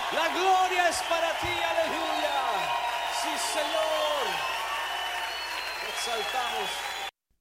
La gloria es para ti, aleluya. Sí, Señor. Exaltamos.